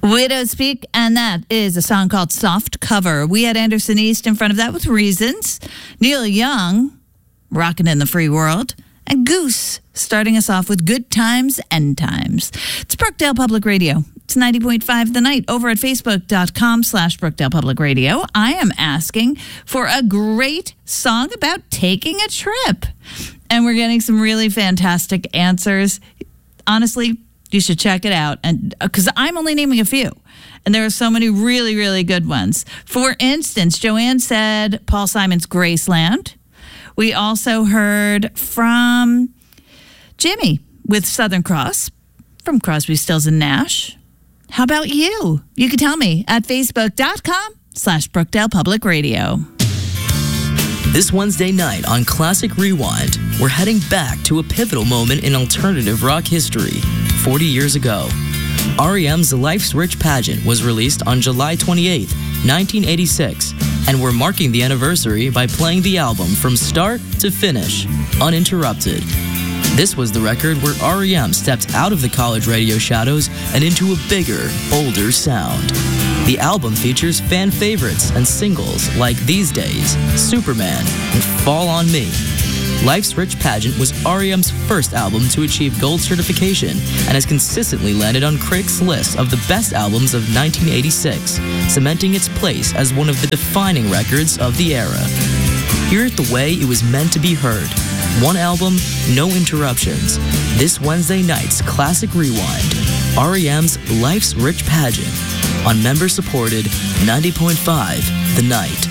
Widow's Peak, and that is a song called Soft Cover. We had Anderson East in front of that with Reasons. Neil Young, Rockin' in the Free World. And Goose, starting us off with Good Times, End Times. It's Brookdale Public Radio. It's 90.5 The Night over at Facebook.com/Brookdale Public Radio. I am asking for a great song about taking a trip. And we're getting some really fantastic answers. Honestly, you should check it out. And because I'm only naming a few. And there are so many really, really good ones. For instance, Joanne said Paul Simon's Graceland. We also heard from Jimmy with Southern Cross from Crosby, Stills, and Nash. How about you? You can tell me at Facebook.com/Brookdale Public Radio. This Wednesday night on Classic Rewind, we're heading back to a pivotal moment in alternative rock history. 40 years ago, REM's Life's Rich Pageant was released on July 28, 1986, and we're marking the anniversary by playing the album from start to finish, uninterrupted. This was the record where REM stepped out of the college radio shadows and into a bigger, bolder sound. The album features fan favorites and singles like These Days, Superman, and Fall on Me. Life's Rich Pageant was REM's first album to achieve gold certification and has consistently landed on Critics' list of the best albums of 1986, cementing its place as one of the defining records of the era. Hear it the way it was meant to be heard. One album, no interruptions. This Wednesday night's Classic Rewind, REM's Life's Rich Pageant, on member-supported 90.5 The Night.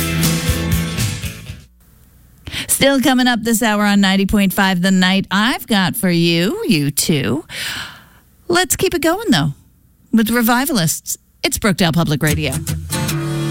Still coming up this hour on 90.5 The Night, I've got for you, U2. Let's keep it going, though, with Revivalists. It's Brookdale Public Radio.